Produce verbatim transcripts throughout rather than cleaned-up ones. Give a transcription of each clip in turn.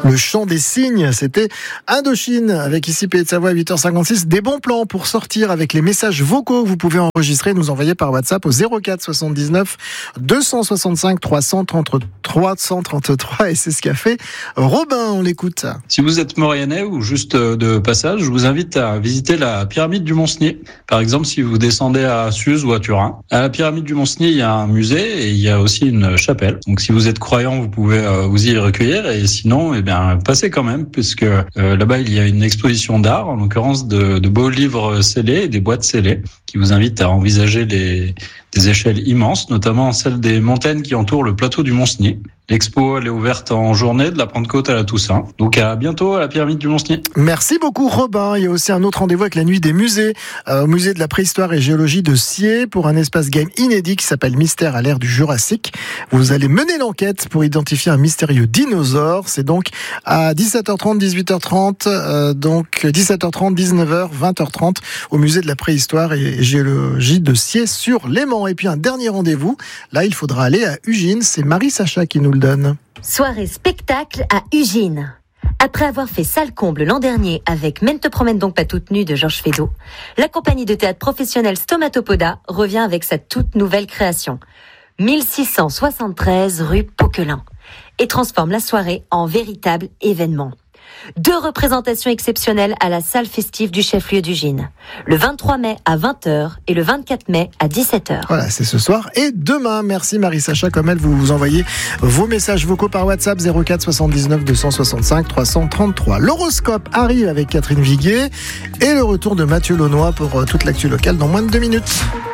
Le chant des cygnes, c'était Indochine avec ici Pays de Savoie à huit heures cinquante-six. Des bons plans pour sortir avec les messages vocaux que vous pouvez enregistrer, nous envoyer par WhatsApp au zéro quatre soixante-dix-neuf deux cent soixante-cinq trois cent trente-trois et c'est ce qu'a fait Robin, on l'écoute. Si vous êtes Mauriennais ou juste de passage, je vous invite à visiter la pyramide du Mont-Cenis. Par exemple, si vous descendez à Suse ou à Turin. À la pyramide du Mont-Cenis, il y a un musée et il y a aussi une chapelle. Donc si vous êtes croyant, vous pouvez euh, vous y recueillir et sinon, eh bien, passez quand même puisque euh, là-bas, il y a une exposition d'art, en l'occurrence de, de beaux livres scellés et des boîtes scellées qui vous invitent à envisager les, des échelles immenses, notamment celle des montagnes qui entourent le plateau du Mont-Cenis. L'expo, elle est ouverte en journée de la Pentecôte à la Toussaint. Donc à bientôt à la pyramide du Mont-Cenis. Merci beaucoup Robin. Il y a aussi un autre rendez-vous avec la nuit des musées euh, au musée de la préhistoire et géologie de Sciez pour un espace game inédit qui s'appelle Mystère à l'ère du Jurassique. Vous allez mener l'enquête pour identifier un mystérieux dinosaure. C'est donc à dix-sept heures trente, dix-huit heures trente, euh, donc dix-sept heures trente, dix-neuf heures, vingt heures trente au musée de la préhistoire et géologie de Sciez sur Léman. Et puis un dernier rendez-vous. Là, il faudra aller à Ugine. C'est Marie-Sacha qui nous le donne. Soirée spectacle à Ugine. Après avoir fait salle comble l'an dernier avec Men te promène donc pas toute nue de Georges Feydeau, la compagnie de théâtre professionnelle Stomatopoda revient avec sa toute nouvelle création, mille six cent soixante-treize rue Poquelin, et transforme la soirée en véritable événement. Deux représentations exceptionnelles à la salle festive du chef-lieu d'Ugine. Le vingt-trois mai à vingt heures et le vingt-quatre mai à dix-sept heures. Voilà, c'est ce soir et demain. Merci Marie-Sacha. Comme elle, vous vous envoyez vos messages vocaux par WhatsApp zéro quatre soixante-dix-neuf deux cent soixante-cinq trois cent trente-trois. L'horoscope arrive avec Catherine Viguier et le retour de Mathieu Launois pour toute l'actu locale dans moins de deux minutes.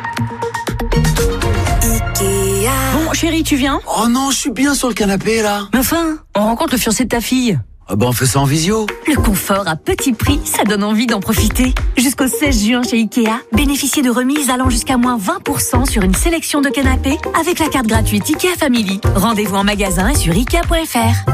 Bon, chérie, tu viens ? Oh non, je suis bien sur le canapé là. Mais enfin, on rencontre le fiancé de ta fille. Ah ben on fait ça en visio. Le confort à petit prix, ça donne envie d'en profiter. Jusqu'au seize juin chez Ikea, bénéficiez de remises allant jusqu'à moins vingt pour cent sur une sélection de canapés avec la carte gratuite Ikea Family. Rendez-vous en magasin et sur ikea point f r.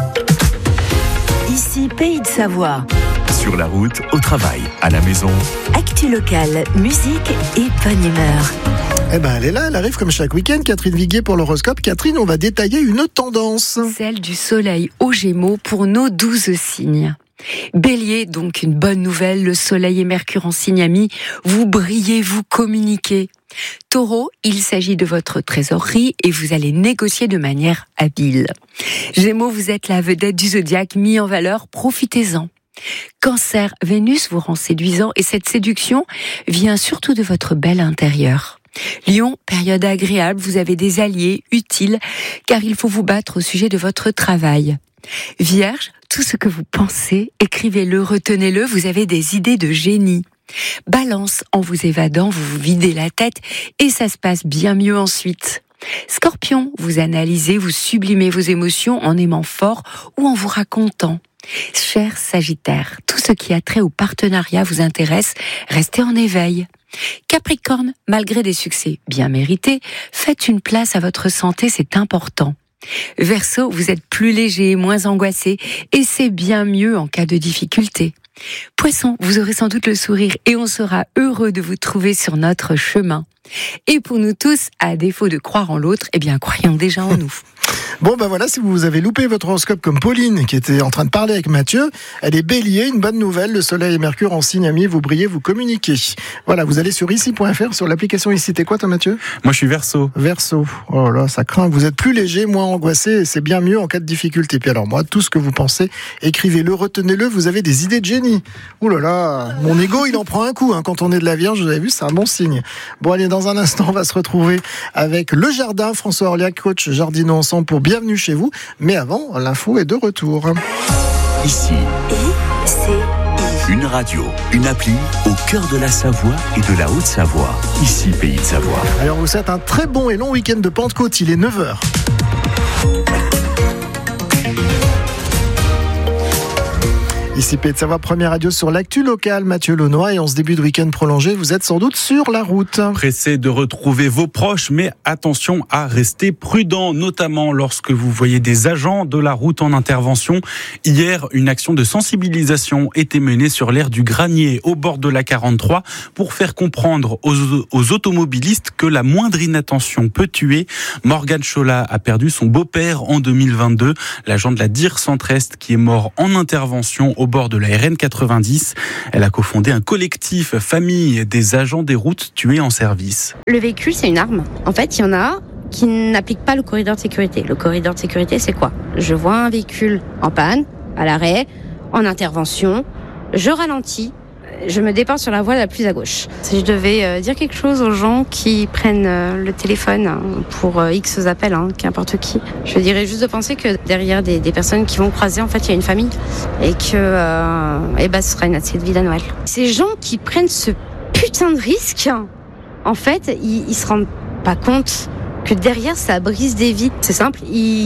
Ici Pays de Savoie. Sur la route, au travail, à la maison. Actu locale, musique et bonne humeur. Eh ben, elle est là, elle arrive comme chaque week-end, Catherine Viguier pour l'horoscope. Catherine, on va détailler une tendance. Celle du soleil aux Gémeaux pour nos douze signes. Bélier, donc une bonne nouvelle, le soleil et Mercure en signe ami, vous brillez, vous communiquez. Taureau, il s'agit de votre trésorerie et vous allez négocier de manière habile. Gémeaux, vous êtes la vedette du zodiaque mis en valeur, profitez-en. Cancer, Vénus vous rend séduisant et cette séduction vient surtout de votre bel intérieur. Lion, période agréable, vous avez des alliés utiles car il faut vous battre au sujet de votre travail. Vierge, tout ce que vous pensez, écrivez-le, retenez-le, vous avez des idées de génie. Balance, en vous évadant, vous vous videz la tête et ça se passe bien mieux ensuite. Scorpion, vous analysez, vous sublimez vos émotions en aimant fort ou en vous racontant. Cher Sagittaire, tout ce qui a trait au partenariat vous intéresse, restez en éveil. Capricorne, malgré des succès bien mérités, faites une place à votre santé, c'est important. Verseau, vous êtes plus léger, moins angoissé, et c'est bien mieux en cas de difficulté. Poisson, vous aurez sans doute le sourire et on sera heureux de vous trouver sur notre chemin. Et pour nous tous, à défaut de croire en l'autre, eh bien croyons déjà en nous. Bon ben voilà, si vous avez loupé votre horoscope comme Pauline qui était en train de parler avec Mathieu, elle est Bélier, une bonne nouvelle, le soleil et Mercure en signe ami, vous brillez, vous communiquez. Voilà, vous allez sur ici point f r, sur l'application ici. T'es quoi toi Mathieu ? Moi je suis Verseau. Verseau, oh là ça craint, vous êtes plus léger, moins angoissé et c'est bien mieux en cas de difficulté. Puis alors moi, tout ce que vous pensez, écrivez-le, retenez-le, vous avez des idées de génie. Ouh là là, mon ego il en prend un coup hein. Quand on est de la Vierge, vous avez vu, c'est un bon signe. Bon allez, dans un instant on va se retrouver avec Le Jardin, François Orliac, coach Jardinons ensemble pour Bienvenue chez vous. Mais avant, l'info est de retour. Ici, une radio, une appli au cœur de la Savoie et de la Haute-Savoie. Ici, Pays de Savoie. Alors, vous souhaite un très bon et long week-end de Pentecôte. Il est neuf heures. Ici Pays de Savoie, première radio sur l'actu locale, Mathieu Launois, et en ce début de week-end prolongé, vous êtes sans doute sur la route. Pressé de retrouver vos proches, mais attention à rester prudent, notamment lorsque vous voyez des agents de la route en intervention. Hier, une action de sensibilisation était menée sur l'aire du Granier, au bord de la quarante-trois, pour faire comprendre aux, aux automobilistes que la moindre inattention peut tuer. Morgane Chola a perdu son beau-père en deux mille vingt-deux, l'agent de la D I R Centre-Est qui est mort en intervention au bord de la R N quatre-vingt-dix. Elle a cofondé un collectif famille des agents des routes tués en service. Le véhicule, c'est une arme. En fait, il y en a qui n'appliquent pas le corridor de sécurité. Le corridor de sécurité, c'est quoi ? Je vois un véhicule en panne, à l'arrêt, en intervention, je ralentis, je me déporte sur la voie la plus à gauche. Si je devais dire quelque chose aux gens qui prennent le téléphone pour X appels, hein, qu'importe qui, je dirais juste de penser que derrière des, des personnes qui vont croiser, en fait, il y a une famille et que euh, eh ben, ce sera une assiette vide à Noël. Ces gens qui prennent ce putain de risque, en fait, ils, ils se rendent pas compte que derrière, ça brise des vies. C'est simple,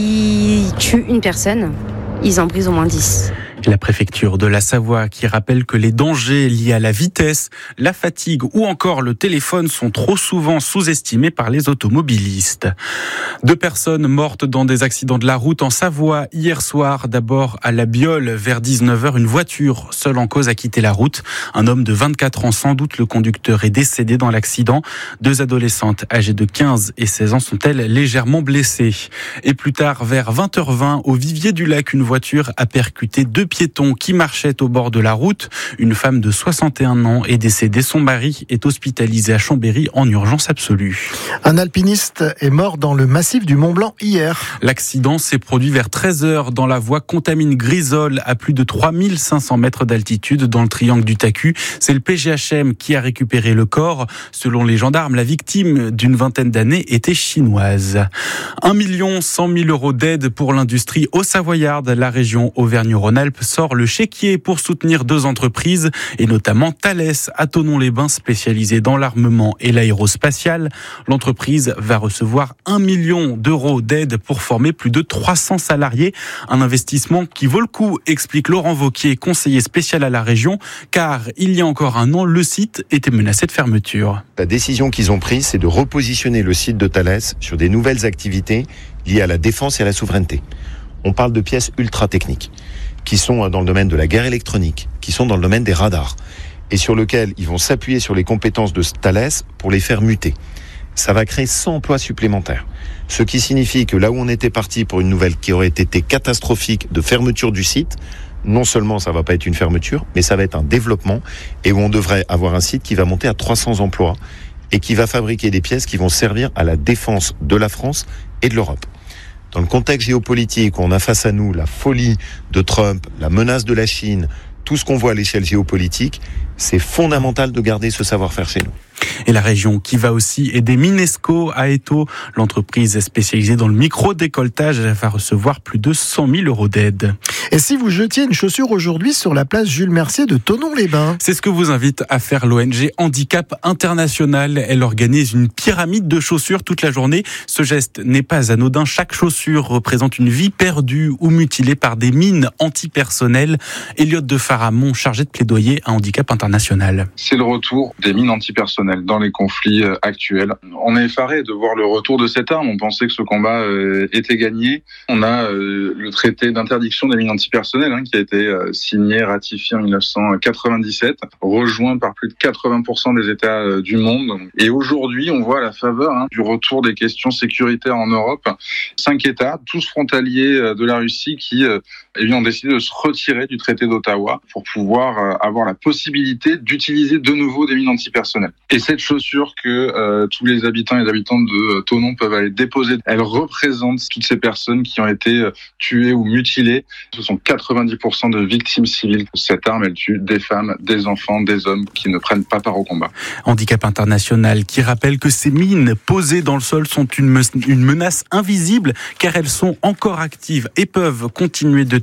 ils tuent une personne, ils en brisent au moins dix. La préfecture de la Savoie qui rappelle que les dangers liés à la vitesse, la fatigue ou encore le téléphone sont trop souvent sous-estimés par les automobilistes. Deux personnes mortes dans des accidents de la route en Savoie hier soir. D'abord à La Biole, vers dix-neuf heures, une voiture seule en cause a quitté la route. Un homme de vingt-quatre ans, sans doute le conducteur, est décédé dans l'accident. Deux adolescentes âgées de quinze et seize ans sont-elles légèrement blessées. Et plus tard, vers vingt heures vingt, au Vivier du Lac, une voiture a percuté deux piétons qui marchaient au bord de la route. Une femme de soixante et un ans est décédée. Son mari est hospitalisé à Chambéry en urgence absolue. Un alpiniste est mort dans le massif du Mont Blanc hier. L'accident s'est produit vers treize heures dans la voie Contamine-Grisole à plus de trois mille cinq cents mètres d'altitude dans le triangle du Tacu. C'est le P G H M qui a récupéré le corps. Selon les gendarmes, la victime d'une vingtaine d'années était chinoise. un million cent mille euros d'aide pour l'industrie haut-savoyarde. La région Auvergne-Rhône-Alpes sort le chéquier pour soutenir deux entreprises et notamment Thales à Thonon-les-Bains, spécialisée dans l'armement et l'aérospatial. L'entreprise va recevoir un million d'euros d'aide pour former plus de trois cents salariés. Un investissement qui vaut le coup, explique Laurent Vauquier, conseiller spécial à la région, car il y a encore un an, le site était menacé de fermeture. La décision qu'ils ont prise, c'est de repositionner le site de Thales sur des nouvelles activités liées à la défense et à la souveraineté. On parle de pièces ultra techniques qui sont dans le domaine de la guerre électronique, qui sont dans le domaine des radars, et sur lequel ils vont s'appuyer sur les compétences de Thales pour les faire muter. Ça va créer cent emplois supplémentaires. Ce qui signifie que là où on était parti pour une nouvelle qui aurait été catastrophique de fermeture du site, non seulement ça va pas être une fermeture, mais ça va être un développement, et où on devrait avoir un site qui va monter à trois cents emplois, et qui va fabriquer des pièces qui vont servir à la défense de la France et de l'Europe. Dans le contexte géopolitique où on a face à nous la folie de Trump, la menace de la Chine, tout ce qu'on voit à l'échelle géopolitique, c'est fondamental de garder ce savoir-faire chez nous. Et la région qui va aussi aider Minesco à Étaux. L'entreprise spécialisée dans le micro-décolletage va recevoir plus de cent mille euros d'aide. Et si vous jetiez une chaussure aujourd'hui sur la place Jules Mercier de Thonon-les-Bains ? C'est ce que vous invite à faire l'O N G Handicap International. Elle organise une pyramide de chaussures toute la journée. Ce geste n'est pas anodin. Chaque chaussure représente une vie perdue ou mutilée par des mines antipersonnelles. Elliot de Faramond, chargé de plaidoyer à Handicap International. C'est le retour des mines antipersonnelles dans les conflits actuels. On est effaré de voir le retour de cette arme. On pensait que ce combat euh, était gagné. On a euh, le traité d'interdiction des mines antipersonnelles hein, qui a été euh, signé, ratifié en dix-neuf cent quatre-vingt-dix-sept, rejoint par plus de quatre-vingts pour cent des États euh, du monde. Et aujourd'hui, on voit à la faveur hein, du retour des questions sécuritaires en Europe, cinq États, tous frontaliers euh, de la Russie, qui euh, eh bien, ont décidé de se retirer du traité d'Ottawa pour pouvoir euh, avoir la possibilité d'utiliser de nouveau des mines antipersonnelles. Et cette chaussure que euh, tous les habitants et les habitantes de euh, Thonon peuvent aller déposer, elle représente toutes ces personnes qui ont été euh, tuées ou mutilées. Ce sont quatre-vingt-dix pour cent de victimes civiles. Cette arme, elle tue des femmes, des enfants, des hommes qui ne prennent pas part au combat. Handicap International qui rappelle que ces mines posées dans le sol sont une, me- une menace invisible car elles sont encore actives et peuvent continuer de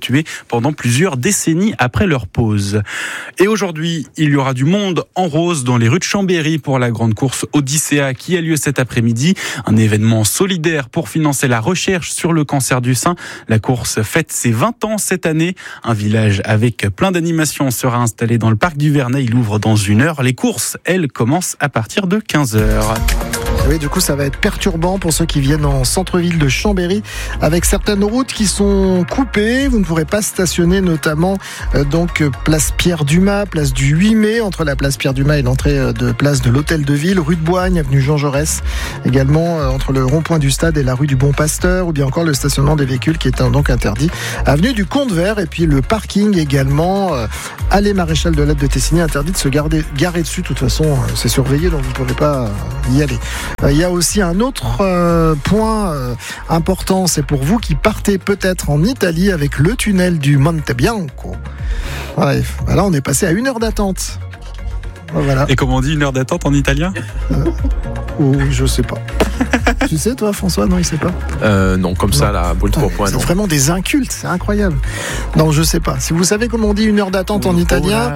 tués pendant plusieurs décennies après leur pause. Et aujourd'hui, il y aura du monde en rose dans les rues de Chambéry pour la grande course Odyssea qui a lieu cet après-midi. Un événement solidaire pour financer la recherche sur le cancer du sein. La course fête ses vingt ans cette année. Un village avec plein d'animations sera installé dans le parc du Vernet. Il ouvre dans une heure. Les courses, elles, commencent à partir de quinze heures. Oui, du coup, ça va être perturbant pour ceux qui viennent en centre-ville de Chambéry, avec certaines routes qui sont coupées. Vous ne pourrez pas stationner, notamment euh, donc place Pierre-Dumas, place du huit mai, entre la place Pierre-Dumas et l'entrée de place de l'Hôtel de Ville, rue de Boigne, avenue Jean Jaurès, également euh, entre le rond-point du Stade et la rue du Bon Pasteur, ou bien encore le stationnement des véhicules qui est donc interdit, avenue du Comte-Vert, et puis le parking également, euh, allée Maréchal de l'Aide de Tessigny, interdit de se garder, garer dessus. De toute façon, euh, c'est surveillé, donc vous ne pourrez pas euh, y aller. Il y a aussi un autre euh, point euh, important, c'est pour vous qui partez peut-être en Italie avec le tunnel du Monte Bianco. Ouais, là, on est passé à une heure d'attente. Voilà. Et comment on dit une heure d'attente en italien ? euh, Oh, je sais pas. Tu sais, toi, François? Non, il sait pas. Euh, non, comme non. ça, là, boule trois points. C'est non. vraiment des incultes, c'est incroyable. Non, je sais pas. Si vous savez comment on dit une heure d'attente en italien,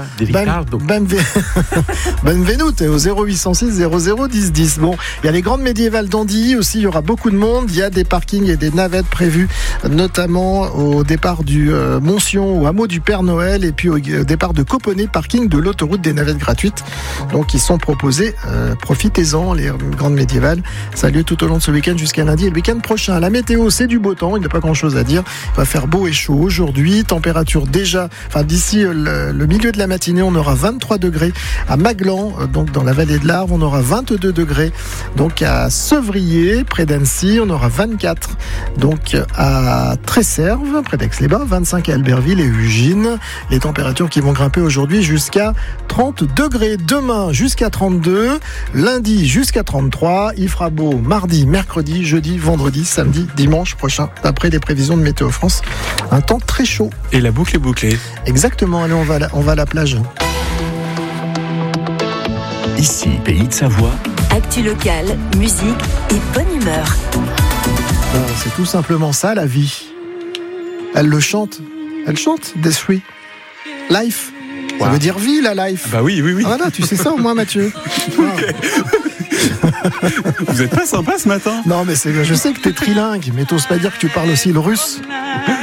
benvenuto au zéro huit cent six zéro zéro dix dix. Bon, il y a les grandes médiévales d'Andilly aussi. Il y aura beaucoup de monde. Il y a des parkings et des navettes prévues, notamment au départ du euh, Montsion, au hameau du Père Noël, et puis au départ de Coponnet, parking de l'autoroute des navettes gratuites. Donc, ils sont proposés. Euh, profitez-en, les grandes médiévales. Ça a lieu tout au long de ce week-end jusqu'à lundi et le week-end prochain. La météo, c'est du beau temps, il n'y a pas grand-chose à dire. Il va faire beau et chaud aujourd'hui. Température déjà, enfin d'ici le, le milieu de la matinée, on aura vingt-trois degrés à Maglan, donc dans la vallée de l'Arve. On aura vingt-deux degrés donc à Sevrier, près d'Annecy. On aura vingt-quatre donc à Tresserve, près d'Aix-les-Bains, vingt-cinq à Albertville et Ugine. Les températures qui vont grimper aujourd'hui jusqu'à trente degrés. Demain jusqu'à trente-deux. Lundi jusqu'à trente-trois. Il fera beau mardi, mercredi, jeudi, vendredi, samedi, dimanche prochain, d'après les prévisions de Météo France. Un temps très chaud. Et la boucle est bouclée. Exactement, allez, on va à la, on va à la plage. Ici, Pays de Savoie. Actu locale, musique et bonne humeur. Alors, c'est tout simplement ça, la vie. Elle le chante. Elle chante, Death Free. Life. Ça wow. veut dire vie, la life. Bah oui, oui, oui. Ah, voilà, tu sais ça au moins, Mathieu. Wow. Vous êtes pas sympa ce matin. Non, mais c'est, je sais que t'es trilingue, mais t'oses pas dire que tu parles aussi le russe.